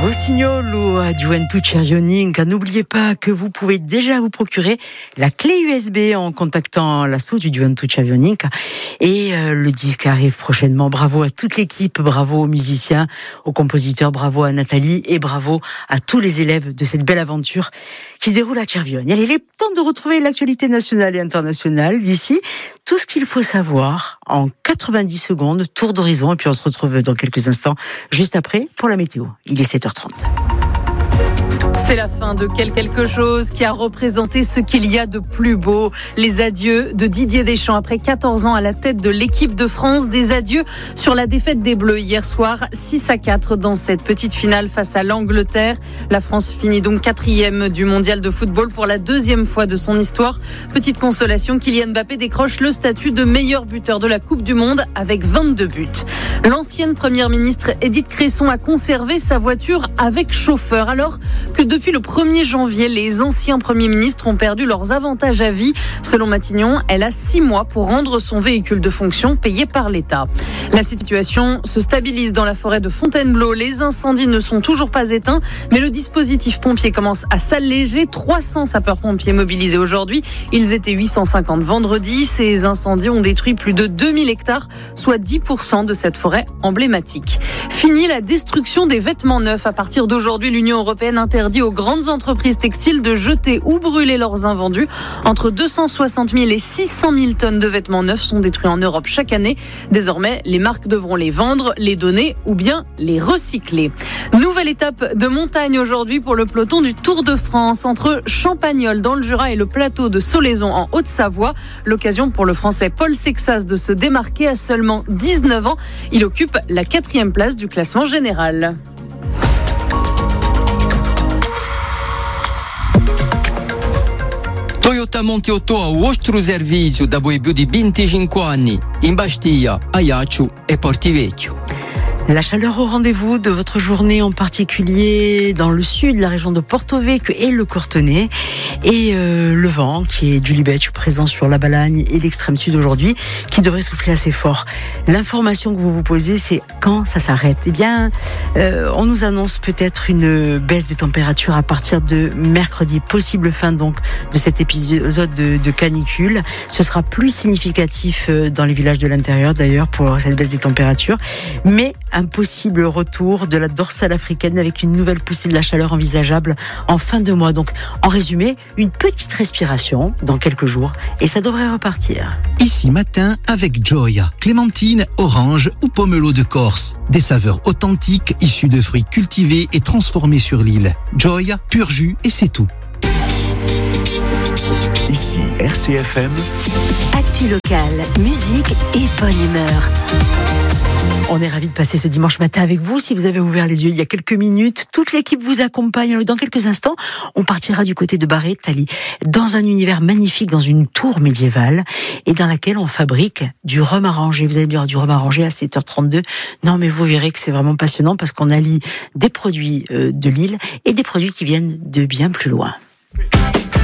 Rossignol à Juventus Cervioninca. N'oubliez pas que vous pouvez déjà vous procurer la clé USB en contactant l'assaut du Juventus Cervioninca. Et le disque arrive prochainement. Bravo à toute l'équipe, bravo aux musiciens, aux compositeurs, bravo à Nathalie et bravo à tous les élèves de cette belle aventure qui se déroule à Cerviogne. Allez, il est temps de retrouver l'actualité nationale et internationale d'ici. Tout ce qu'il faut savoir en 90 secondes, tour d'horizon. Et puis on se retrouve dans quelques instants, juste après, pour la météo. Il est 7h30. C'est la fin de quelque chose qui a représenté ce qu'il y a de plus beau. Les adieux de Didier Deschamps après 14 ans à la tête de l'équipe de France. Des adieux sur la défaite des Bleus hier soir, 6-4 dans cette petite finale face à l'Angleterre. La France finit donc 4e du mondial de football pour la 2e fois de son histoire. Petite consolation, Kylian Mbappé décroche le statut de meilleur buteur de la Coupe du Monde avec 22 buts. L'ancienne première ministre Édith Cresson a conservé sa voiture avec chauffeur alors que depuis le 1er janvier, les anciens premiers ministres ont perdu leurs avantages à vie. Selon Matignon, elle a 6 mois pour rendre son véhicule de fonction payé par l'État. La situation se stabilise dans la forêt de Fontainebleau. Les incendies ne sont toujours pas éteints, mais le dispositif pompier commence à s'alléger. 300 sapeurs-pompiers mobilisés aujourd'hui. Ils étaient 850 vendredi. Ces incendies ont détruit plus de 2000 hectares, soit 10% de cette forêt emblématique. Fini la destruction des vêtements neufs. À partir d'aujourd'hui, l'Union européenne interdit aux grandes entreprises textiles de jeter ou brûler leurs invendus. Entre 260 000 et 600 000 tonnes de vêtements neufs sont détruits en Europe chaque année. Désormais, les marques devront les vendre, les donner ou bien les recycler. Nouvelle étape de montagne aujourd'hui pour le peloton du Tour de France entre Champagnole dans le Jura et le plateau de Solaison en Haute-Savoie. L'occasion pour le Français Paul Sexas de se démarquer à seulement 19 ans. Il occupe la 4e place du classement général. Toyota Monteauto a vostro servizio da più di 25 anni in Bastia, Ajaccio e Portivecchio. La chaleur au rendez-vous de votre journée, en particulier dans le sud, la région de Porto Vecchio et le Courtenay. Et le vent qui est du Libeccio présent sur la Balagne et l'extrême sud aujourd'hui, qui devrait souffler assez fort. L'information que vous vous posez, c'est quand ça s'arrête. Eh bien, on nous annonce peut-être une baisse des températures à partir de mercredi. Possible fin donc de cet épisode de canicule. Ce sera plus significatif dans les villages de l'intérieur d'ailleurs pour cette baisse des températures. Mais un possible retour de la dorsale africaine avec une nouvelle poussée de la chaleur envisageable en fin de mois. Donc, en résumé, une petite respiration dans quelques jours et ça devrait repartir. Ici matin avec Gioia, clémentine, orange ou pomelo de Corse. Des saveurs authentiques issues de fruits cultivés et transformés sur l'île. Gioia, pur jus et c'est tout. Ici RCFM. Actu locale, musique et bonne humeur. On est ravis de passer ce dimanche matin avec vous. Si vous avez ouvert les yeux il y a quelques minutes, toute l'équipe vous accompagne. Alors, dans quelques instants, on partira du côté de Barettali, dans un univers magnifique, dans une tour médiévale, et dans laquelle on fabrique du rhum arrangé. Vous allez me dire du rhum arrangé à 7h32. Non, mais vous verrez que c'est vraiment passionnant parce qu'on allie des produits de l'île et des produits qui viennent de bien plus loin.